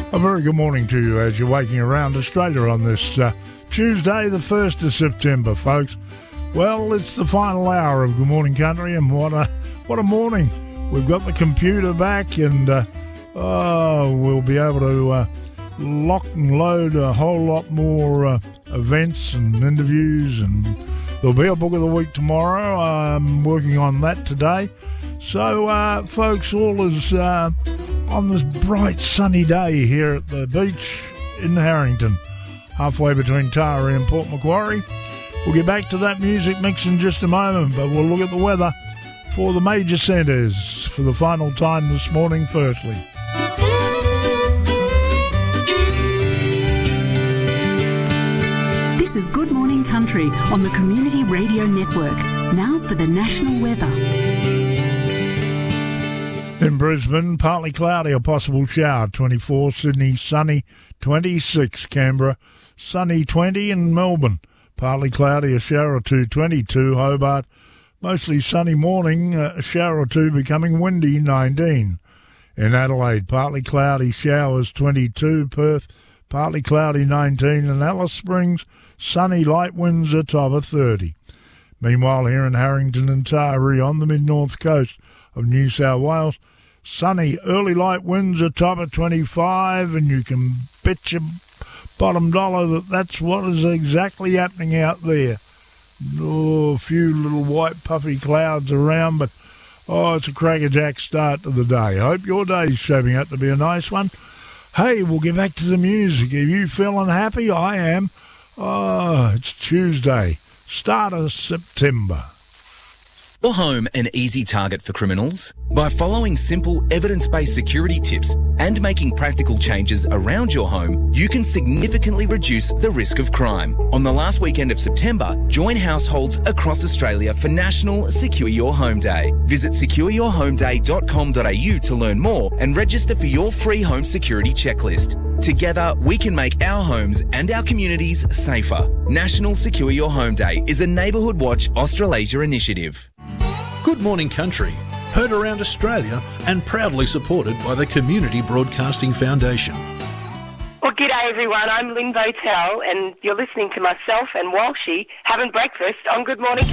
A very good morning to you as you're waking around Australia on this Tuesday, the 1st of September, folks. Well, it's the final hour of Good Morning Country, and what a morning. We've got the computer back, and we'll be able to lock and load a whole lot more events and interviews, and there'll be a book of the week tomorrow. I'm working on that today. So, folks, all is on this bright sunny day here at the beach in Harrington, halfway between Taree and Port Macquarie. We'll get back to that music mix in just a moment, but we'll look at the weather for the major centres for the final time this morning firstly. This is Good Morning Country on the Community Radio Network. Now for the national weather. In Brisbane, partly cloudy, a possible shower, 24. Sydney, sunny, 26. Canberra, sunny, 20. And Melbourne, partly cloudy, a shower or two, 22. Hobart, mostly sunny morning, a shower or two, becoming windy, 19. In Adelaide, partly cloudy, showers, 22. Perth, partly cloudy, 19. And Alice Springs, sunny, light winds, a top of 30. Meanwhile, here in Harrington and Taree on the mid-north coast of New South Wales, sunny, early light winds, a top of 25, and you can bet your bottom dollar that that's what is exactly happening out there. Oh, a few little white puffy clouds around, but it's a crackerjack start to the day. I hope your day's shaping up to be a nice one. Hey, we'll get back to the music. Are you feeling happy? I am. It's Tuesday, start of September. Your home an easy target for criminals? By following simple evidence-based security tips and making practical changes around your home, you can significantly reduce the risk of crime. On the last weekend of September, join households across Australia for National Secure Your Home Day. Visit secureyourhomeday.com.au to learn more and register for your free home security checklist. Together, we can make our homes and our communities safer. National Secure Your Home Day is a Neighbourhood Watch Australasia initiative. Good Morning Country, heard around Australia and proudly supported by the Community Broadcasting Foundation. Well, g'day everyone, I'm Lynn Votel and you're listening to myself and Walshy having breakfast on Good Morning